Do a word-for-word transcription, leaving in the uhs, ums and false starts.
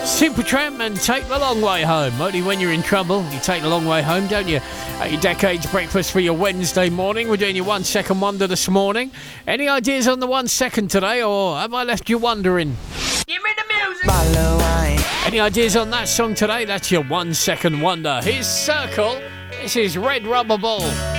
Supertramp and Take the Long Way Home. Only when you're in trouble, you take the long way home, don't you? At your Decades breakfast for your Wednesday morning. We're doing your one second wonder this morning. Any ideas on the one second today, or have I left you wondering? Give me the music! Any ideas on that song today? That's your one second wonder. Here's Circle. This is Red Rubber Ball.